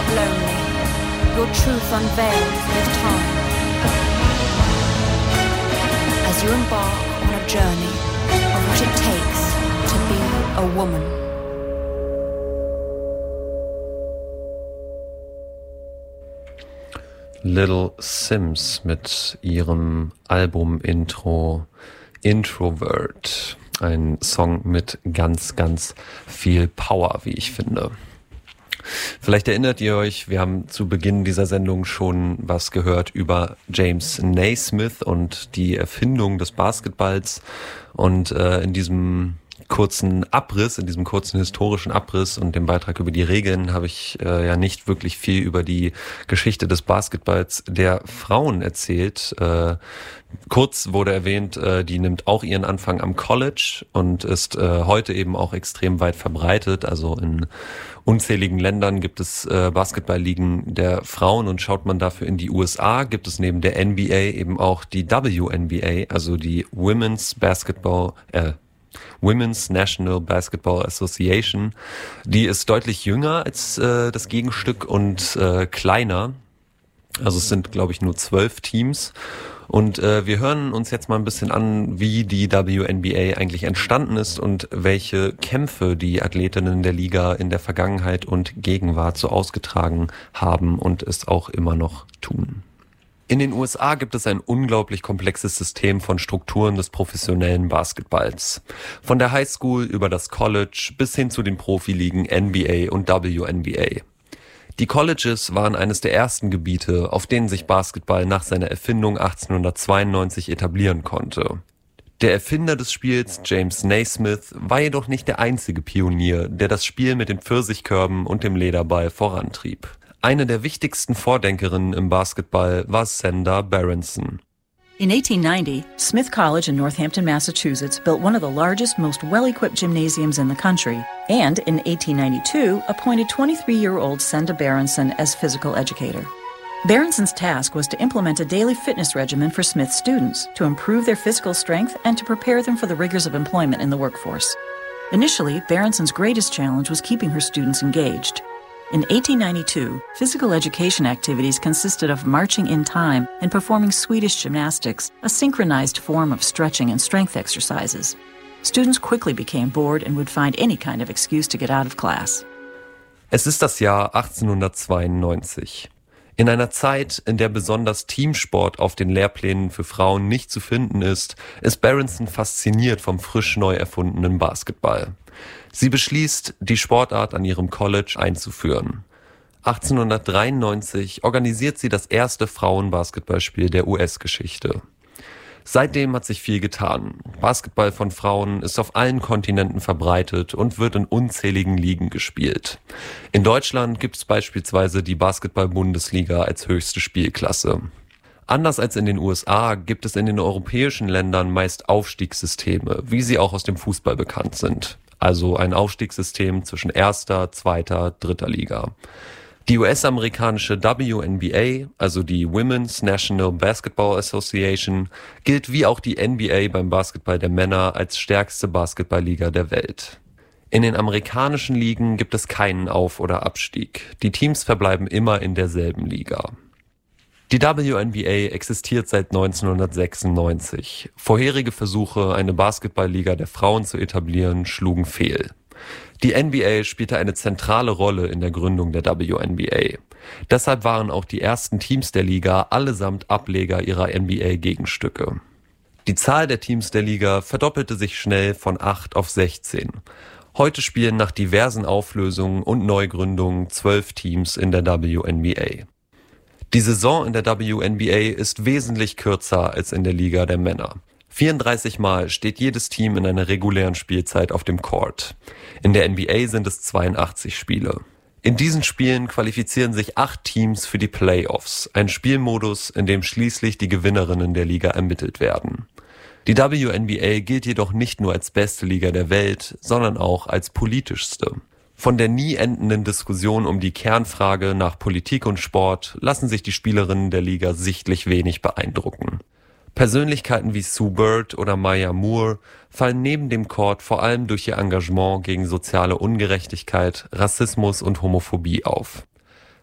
lonely, your truth unveiled with time. As you embark on a journey of what it takes to be a woman. Little Sims mit ihrem Album-Intro Introvert. Ein Song mit ganz, ganz viel Power, wie ich finde. Vielleicht erinnert ihr euch, wir haben zu Beginn dieser Sendung schon was gehört über James Naismith und die Erfindung des Basketballs. Und in diesem kurzen historischen Abriss und dem Beitrag über die Regeln habe ich ja nicht wirklich viel über die Geschichte des Basketballs der Frauen erzählt. Kurz wurde erwähnt, die nimmt auch ihren Anfang am College und ist heute eben auch extrem weit verbreitet. Also in unzähligen Ländern gibt es Basketballligen der Frauen, und schaut man dafür in die USA, gibt es neben der NBA eben auch die WNBA, also die Women's National Basketball Association. Die ist deutlich jünger als das Gegenstück und kleiner. Also es sind, glaube ich, nur 12 Teams. Und wir hören uns jetzt mal ein bisschen an, wie die WNBA eigentlich entstanden ist und welche Kämpfe die Athletinnen der Liga in der Vergangenheit und Gegenwart so ausgetragen haben und es auch immer noch tun. In den USA gibt es ein unglaublich komplexes System von Strukturen des professionellen Basketballs. Von der Highschool über das College bis hin zu den Profiligen NBA und WNBA. Die Colleges waren eines der ersten Gebiete, auf denen sich Basketball nach seiner Erfindung 1892 etablieren konnte. Der Erfinder des Spiels, James Naismith, war jedoch nicht der einzige Pionier, der das Spiel mit den Pfirsichkörben und dem Lederball vorantrieb. Eine der wichtigsten Vordenkerinnen im Basketball war Senda Berenson. In 1890, Smith College in Northampton, Massachusetts built one of the largest, most well-equipped gymnasiums in the country, and in 1892 appointed 23-year-old Senda Berenson as physical educator. Berenson's task was to implement a daily fitness regimen for Smith students to improve their physical strength and to prepare them for the rigors of employment in the workforce. Initially, Berenson's greatest challenge was keeping her students engaged. In 1892, physical education activities consisted of marching in time and performing Swedish gymnastics, a synchronized form of stretching and strength exercises. Students quickly became bored and would find any kind of excuse to get out of class. Es ist das Jahr 1892. In einer Zeit, in der besonders Teamsport auf den Lehrplänen für Frauen nicht zu finden ist Berenson fasziniert vom frisch neu erfundenen Basketball. Sie beschließt, die Sportart an ihrem College einzuführen. 1893 organisiert sie das erste Frauenbasketballspiel der US-Geschichte. Seitdem hat sich viel getan. Basketball von Frauen ist auf allen Kontinenten verbreitet und wird in unzähligen Ligen gespielt. In Deutschland gibt es beispielsweise die Basketball-Bundesliga als höchste Spielklasse. Anders als in den USA gibt es in den europäischen Ländern meist Aufstiegssysteme, wie sie auch aus dem Fußball bekannt sind. Also ein Aufstiegssystem zwischen erster, zweiter, dritter Liga. Die US-amerikanische WNBA, also die Women's National Basketball Association, gilt wie auch die NBA beim Basketball der Männer als stärkste Basketballliga der Welt. In den amerikanischen Ligen gibt es keinen Auf- oder Abstieg. Die Teams verbleiben immer in derselben Liga. Die WNBA existiert seit 1996. Vorherige Versuche, eine Basketballliga der Frauen zu etablieren, schlugen fehl. Die NBA spielte eine zentrale Rolle in der Gründung der WNBA. Deshalb waren auch die ersten Teams der Liga allesamt Ableger ihrer NBA-Gegenstücke. Die Zahl der Teams der Liga verdoppelte sich schnell von 8 auf 16. Heute spielen nach diversen Auflösungen und Neugründungen 12 Teams in der WNBA. Die Saison in der WNBA ist wesentlich kürzer als in der Liga der Männer. 34 Mal steht jedes Team in einer regulären Spielzeit auf dem Court. In der NBA sind es 82 Spiele. In diesen Spielen qualifizieren sich 8 Teams für die Playoffs, ein Spielmodus, in dem schließlich die Gewinnerinnen der Liga ermittelt werden. Die WNBA gilt jedoch nicht nur als beste Liga der Welt, sondern auch als politischste. Von der nie endenden Diskussion um die Kernfrage nach Politik und Sport lassen sich die Spielerinnen der Liga sichtlich wenig beeindrucken. Persönlichkeiten wie Sue Bird oder Maya Moore fallen neben dem Court vor allem durch ihr Engagement gegen soziale Ungerechtigkeit, Rassismus und Homophobie auf.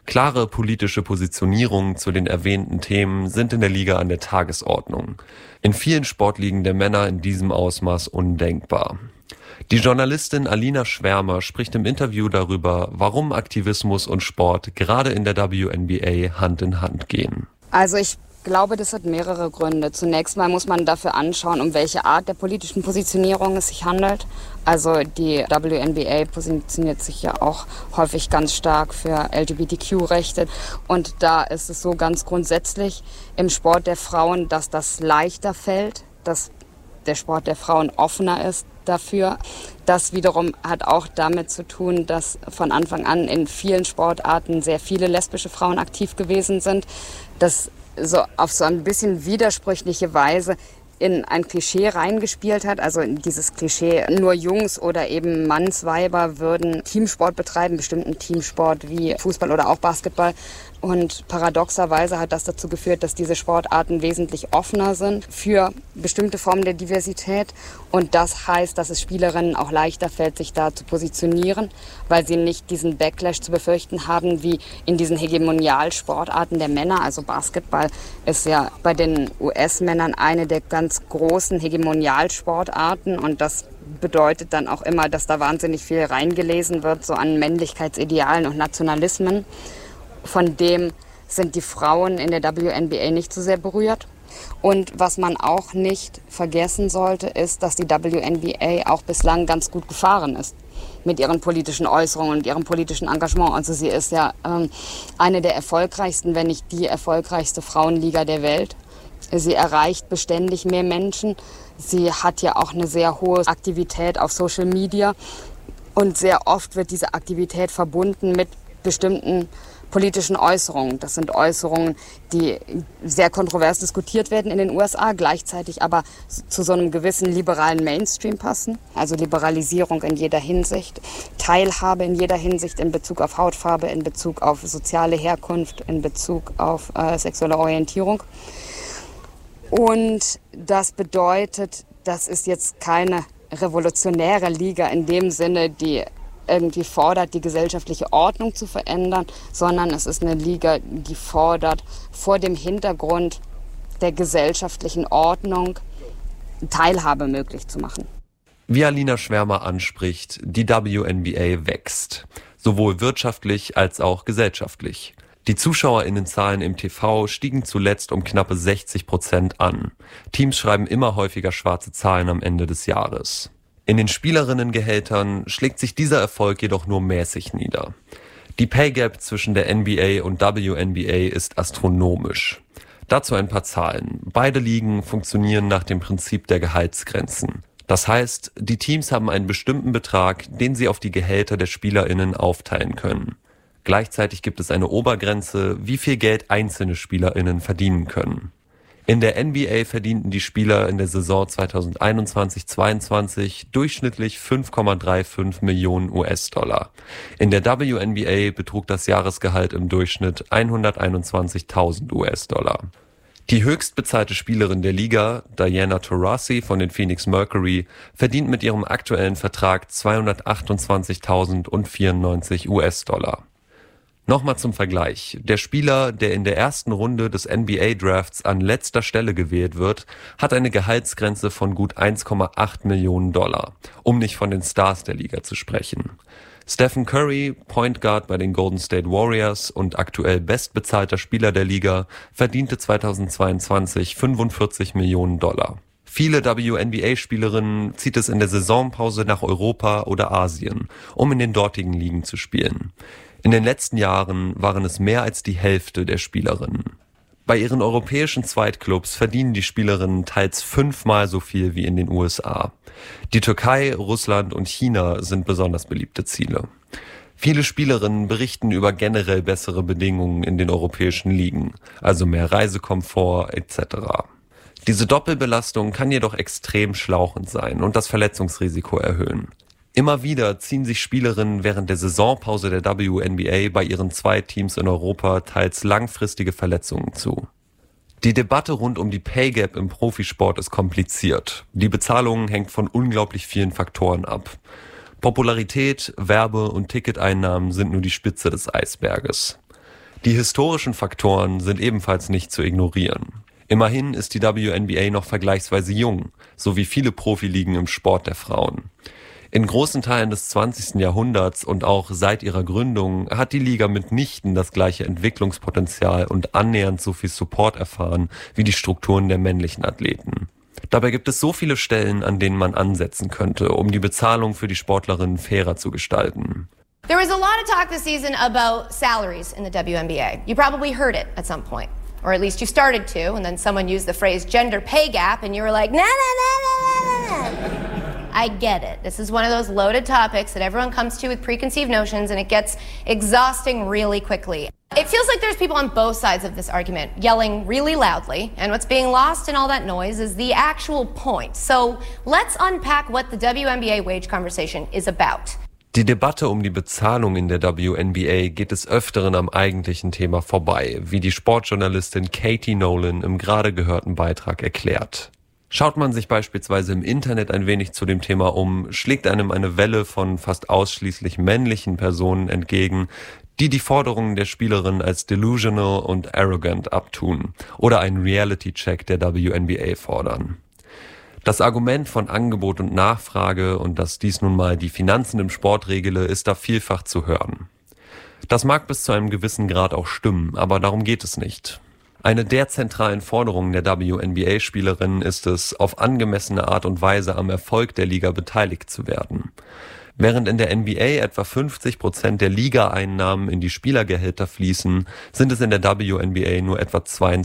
Klare politische Positionierungen zu den erwähnten Themen sind in der Liga an der Tagesordnung. In vielen Sportligen der Männer in diesem Ausmaß undenkbar. Die Journalistin Alina Schwärmer spricht im Interview darüber, warum Aktivismus und Sport gerade in der WNBA Hand in Hand gehen. Also ich glaube, das hat mehrere Gründe. Zunächst mal muss man dafür anschauen, um welche Art der politischen Positionierung es sich handelt. Also die WNBA positioniert sich ja auch häufig ganz stark für LGBTQ-Rechte. Und da ist es so ganz grundsätzlich im Sport der Frauen, dass das leichter fällt, dass der Sport der Frauen offener ist dafür. Das wiederum hat auch damit zu tun, dass von Anfang an in vielen Sportarten sehr viele lesbische Frauen aktiv gewesen sind. Das so auf so ein bisschen widersprüchliche Weise in ein Klischee reingespielt hat. Also in dieses Klischee, nur Jungs oder eben Mannsweiber würden Teamsport betreiben, bestimmten Teamsport wie Fußball oder auch Basketball. Und paradoxerweise hat das dazu geführt, dass diese Sportarten wesentlich offener sind für bestimmte Formen der Diversität. Und das heißt, dass es Spielerinnen auch leichter fällt, sich da zu positionieren, weil sie nicht diesen Backlash zu befürchten haben, wie in diesen Hegemonialsportarten der Männer. Also Basketball ist ja bei den US-Männern eine der ganz großen Hegemonialsportarten. Und das bedeutet dann auch immer, dass da wahnsinnig viel reingelesen wird, so an Männlichkeitsidealen und Nationalismen. Von dem sind die Frauen in der WNBA nicht so sehr berührt. Und was man auch nicht vergessen sollte, ist, dass die WNBA auch bislang ganz gut gefahren ist mit ihren politischen Äußerungen und ihrem politischen Engagement. Also sie ist ja eine der erfolgreichsten, wenn nicht die erfolgreichste Frauenliga der Welt. Sie erreicht beständig mehr Menschen. Sie hat ja auch eine sehr hohe Aktivität auf Social Media. Und sehr oft wird diese Aktivität verbunden mit bestimmten politischen Äußerungen. Das sind Äußerungen, die sehr kontrovers diskutiert werden in den USA, gleichzeitig aber zu so einem gewissen liberalen Mainstream passen. Also Liberalisierung in jeder Hinsicht, Teilhabe in jeder Hinsicht in Bezug auf Hautfarbe, in Bezug auf soziale Herkunft, in Bezug auf sexuelle Orientierung. Und das bedeutet, das ist jetzt keine revolutionäre Liga in dem Sinne, die irgendwie fordert, die gesellschaftliche Ordnung zu verändern, sondern es ist eine Liga, die fordert, vor dem Hintergrund der gesellschaftlichen Ordnung Teilhabe möglich zu machen. Wie Alina Schwärmer anspricht, die WNBA wächst, sowohl wirtschaftlich als auch gesellschaftlich. Die ZuschauerInnenzahlen im TV stiegen zuletzt um knappe 60% an. Teams schreiben immer häufiger schwarze Zahlen am Ende des Jahres. In den Spielerinnengehältern schlägt sich dieser Erfolg jedoch nur mäßig nieder. Die Pay Gap zwischen der NBA und WNBA ist astronomisch. Dazu ein paar Zahlen. Beide Ligen funktionieren nach dem Prinzip der Gehaltsgrenzen. Das heißt, die Teams haben einen bestimmten Betrag, den sie auf die Gehälter der SpielerInnen aufteilen können. Gleichzeitig gibt es eine Obergrenze, wie viel Geld einzelne SpielerInnen verdienen können. In der NBA verdienten die Spieler in der Saison 2021-22 durchschnittlich 5,35 Millionen US-Dollar. In der WNBA betrug das Jahresgehalt im Durchschnitt 121.000 US-Dollar. Die höchstbezahlte Spielerin der Liga, Diana Taurasi von den Phoenix Mercury, verdient mit ihrem aktuellen Vertrag 228.094 US-Dollar. Nochmal zum Vergleich. Der Spieler, der in der ersten Runde des NBA-Drafts an letzter Stelle gewählt wird, hat eine Gehaltsgrenze von gut 1,8 Millionen Dollar, um nicht von den Stars der Liga zu sprechen. Stephen Curry, Point Guard bei den Golden State Warriors und aktuell bestbezahlter Spieler der Liga, verdiente 2022 45 Millionen Dollar. Viele WNBA-Spielerinnen zieht es in der Saisonpause nach Europa oder Asien, um in den dortigen Ligen zu spielen. In den letzten Jahren waren es mehr als die Hälfte der Spielerinnen. Bei ihren europäischen Zweitclubs verdienen die Spielerinnen teils 5-mal so viel wie in den USA. Die Türkei, Russland und China sind besonders beliebte Ziele. Viele Spielerinnen berichten über generell bessere Bedingungen in den europäischen Ligen, also mehr Reisekomfort etc. Diese Doppelbelastung kann jedoch extrem schlauchend sein und das Verletzungsrisiko erhöhen. Immer wieder ziehen sich Spielerinnen während der Saisonpause der WNBA bei ihren zwei Teams in Europa teils langfristige Verletzungen zu. Die Debatte rund um die Pay Gap im Profisport ist kompliziert. Die Bezahlung hängt von unglaublich vielen Faktoren ab. Popularität, Werbe- und Ticketeinnahmen sind nur die Spitze des Eisberges. Die historischen Faktoren sind ebenfalls nicht zu ignorieren. Immerhin ist die WNBA noch vergleichsweise jung, so wie viele Profiligen im Sport der Frauen. In großen Teilen des 20. Jahrhunderts und auch seit ihrer Gründung hat die Liga mitnichten das gleiche Entwicklungspotenzial und annähernd so viel Support erfahren wie die Strukturen der männlichen Athleten. Dabei gibt es so viele Stellen, an denen man ansetzen könnte, um die Bezahlung für die Sportlerinnen fairer zu gestalten. There was a lot of talk this season about salaries in the WNBA. You probably heard it at some point, or at least you started to, and then someone used the phrase gender pay gap, and you were like, nah, nah, nah, nah, nah, nah. I get it. This is one of those loaded topics that everyone comes to with preconceived notions, and it gets exhausting really quickly. It feels like there's people on both sides of this argument yelling really loudly, and what's being lost in all that noise is the actual point. So let's unpack what the WNBA wage conversation is about. Die Debatte um die Bezahlung in der WNBA geht des Öfteren am eigentlichen Thema vorbei, wie die Sportjournalistin Katie Nolan im gerade gehörten Beitrag erklärt. Schaut man sich beispielsweise im Internet ein wenig zu dem Thema um, schlägt einem eine Welle von fast ausschließlich männlichen Personen entgegen, die Forderungen der Spielerin als delusional und arrogant abtun oder einen Reality-Check der WNBA fordern. Das Argument von Angebot und Nachfrage und dass dies nun mal die Finanzen im Sport regle, ist da vielfach zu hören. Das mag bis zu einem gewissen Grad auch stimmen, aber darum geht es nicht. Eine der zentralen Forderungen der WNBA-Spielerinnen ist es, auf angemessene Art und Weise am Erfolg der Liga beteiligt zu werden. Während in der NBA etwa 50% der Ligaeinnahmen in die Spielergehälter fließen, sind es in der WNBA nur etwa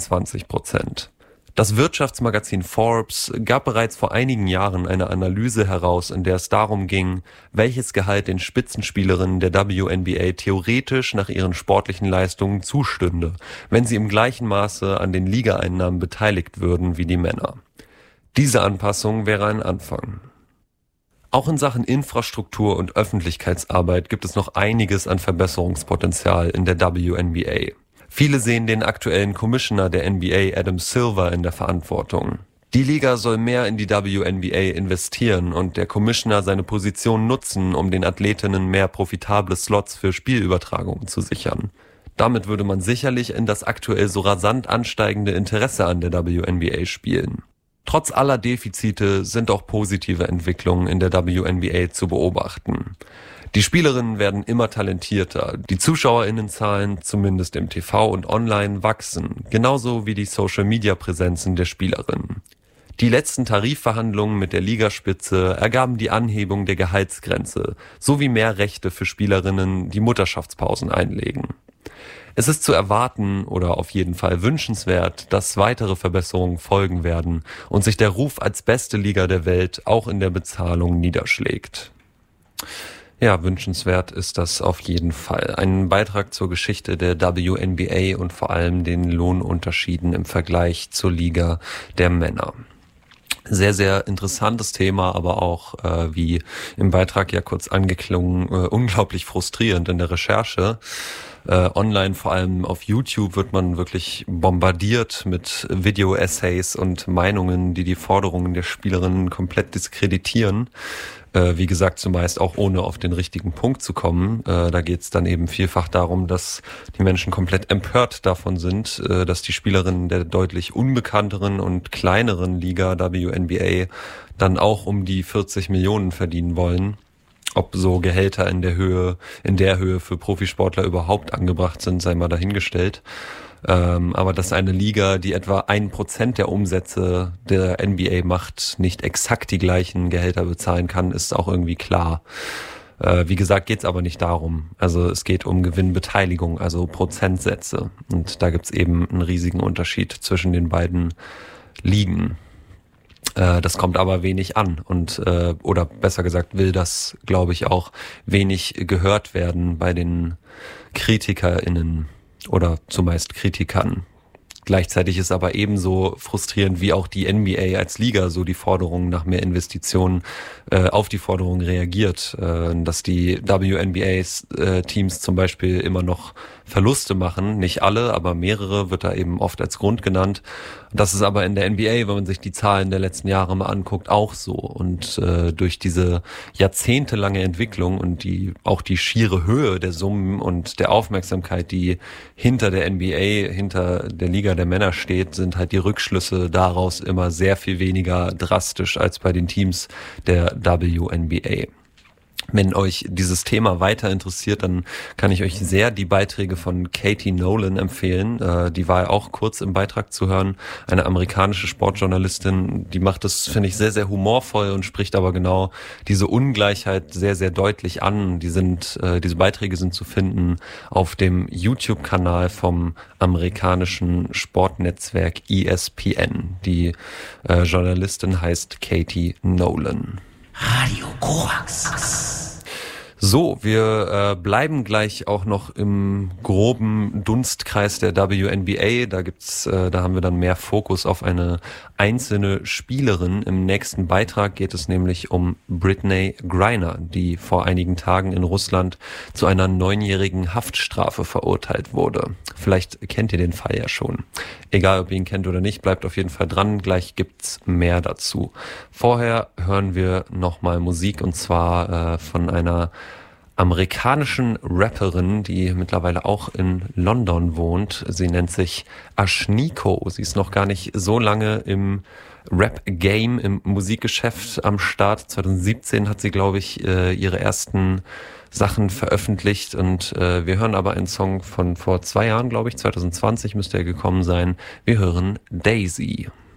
22%. Das Wirtschaftsmagazin Forbes gab bereits vor einigen Jahren eine Analyse heraus, in der es darum ging, welches Gehalt den Spitzenspielerinnen der WNBA theoretisch nach ihren sportlichen Leistungen zustünde, wenn sie im gleichen Maße an den Ligaeinnahmen beteiligt würden wie die Männer. Diese Anpassung wäre ein Anfang. Auch in Sachen Infrastruktur und Öffentlichkeitsarbeit gibt es noch einiges an Verbesserungspotenzial in der WNBA. Viele sehen den aktuellen Commissioner der NBA, Adam Silver, in der Verantwortung. Die Liga soll mehr in die WNBA investieren und der Commissioner seine Position nutzen, um den Athletinnen mehr profitable Slots für Spielübertragungen zu sichern. Damit würde man sicherlich in das aktuell so rasant ansteigende Interesse an der WNBA spielen. Trotz aller Defizite sind auch positive Entwicklungen in der WNBA zu beobachten. Die Spielerinnen werden immer talentierter, die ZuschauerInnenzahlen, zumindest im TV und online, wachsen, genauso wie die Social-Media-Präsenzen der Spielerinnen. Die letzten Tarifverhandlungen mit der Ligaspitze ergaben die Anhebung der Gehaltsgrenze sowie mehr Rechte für Spielerinnen, die Mutterschaftspausen einlegen. Es ist zu erwarten oder auf jeden Fall wünschenswert, dass weitere Verbesserungen folgen werden und sich der Ruf als beste Liga der Welt auch in der Bezahlung niederschlägt. Ja, wünschenswert ist das auf jeden Fall. Ein Beitrag zur Geschichte der WNBA und vor allem den Lohnunterschieden im Vergleich zur Liga der Männer. Sehr, sehr interessantes Thema, aber auch, wie im Beitrag ja kurz angeklungen, unglaublich frustrierend in der Recherche. Online, vor allem auf YouTube, wird man wirklich bombardiert mit Video-Essays und Meinungen, die die Forderungen der Spielerinnen komplett diskreditieren. Wie gesagt, zumeist auch ohne auf den richtigen Punkt zu kommen. Da geht es dann eben vielfach darum, dass die Menschen komplett empört davon sind, dass die Spielerinnen der deutlich unbekannteren und kleineren Liga WNBA dann auch um die 40 Millionen verdienen wollen. Ob so Gehälter in der Höhe für Profisportler überhaupt angebracht sind, sei mal dahingestellt. Aber dass eine Liga, die etwa 1% der Umsätze der NBA macht, nicht exakt die gleichen Gehälter bezahlen kann, ist auch irgendwie klar. Wie gesagt, geht's aber nicht darum. Also es geht um Gewinnbeteiligung, also Prozentsätze. Und da gibt's eben einen riesigen Unterschied zwischen den beiden Ligen. Das kommt aber wenig an und oder besser gesagt will das, glaube ich, auch wenig gehört werden bei den KritikerInnen oder zumeist Kritikern. Gleichzeitig ist aber ebenso frustrierend wie auch die NBA als Liga so die Forderungen nach mehr Investitionen auf die Forderungen reagiert, dass die WNBA-Teams zum Beispiel immer noch Verluste machen. Nicht alle, aber mehrere wird da eben oft als Grund genannt. Das ist aber in der NBA, wenn man sich die Zahlen der letzten Jahre mal anguckt, auch so. Und durch diese jahrzehntelange Entwicklung und auch die schiere Höhe der Summen und der Aufmerksamkeit, die hinter der NBA, hinter der Liga der Männer steht, sind halt die Rückschlüsse daraus immer sehr viel weniger drastisch als bei den Teams der WNBA. Wenn euch dieses Thema weiter interessiert, dann kann ich euch sehr die Beiträge von Katie Nolan empfehlen. Die war ja auch kurz im Beitrag zu hören. Eine amerikanische Sportjournalistin, die macht das, finde ich, sehr, sehr humorvoll und spricht aber genau diese Ungleichheit sehr, sehr deutlich an. Diese Beiträge sind zu finden auf dem YouTube-Kanal vom amerikanischen Sportnetzwerk ESPN. Die Journalistin heißt Katie Nolan. Radio Korax. So, wir bleiben gleich auch noch im groben Dunstkreis der WNBA. Da haben wir dann mehr Fokus auf eine einzelne Spielerin. Im nächsten Beitrag geht es nämlich um Brittney Griner, die vor einigen Tagen in Russland zu einer 9-jährigen Haftstrafe verurteilt wurde. Vielleicht kennt ihr den Fall ja schon. Egal, ob ihr ihn kennt oder nicht, bleibt auf jeden Fall dran. Gleich gibt's mehr dazu. Vorher hören wir nochmal Musik, und zwar von einer amerikanischen Rapperin, die mittlerweile auch in London wohnt. Sie nennt sich Ashniko. Sie ist noch gar nicht so lange im Rap-Game, im Musikgeschäft am Start. 2017 hat sie, glaube ich, ihre ersten Sachen veröffentlicht, und wir hören aber einen Song von vor 2 Jahren, glaube ich, 2020 müsste er gekommen sein. Wir hören Daisy.